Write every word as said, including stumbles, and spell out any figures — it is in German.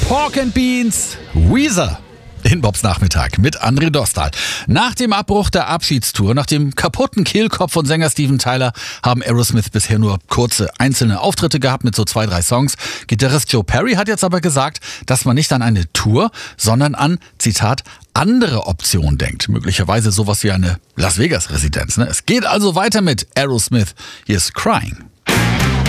Pork and Beans, Weezer. In Bobs Nachmittag mit André Dostal. Nach dem Abbruch der Abschiedstour, nach dem kaputten Kehlkopf von Sänger Steven Tyler, haben Aerosmith bisher nur kurze einzelne Auftritte gehabt mit so zwei, drei Songs. Gitarrist Joe Perry hat jetzt aber gesagt, dass man nicht an eine Tour, sondern an, Zitat, andere Optionen denkt. Möglicherweise sowas wie eine Las Vegas-Residenz. Ne? Es geht also weiter mit Aerosmith. Hier ist Crying.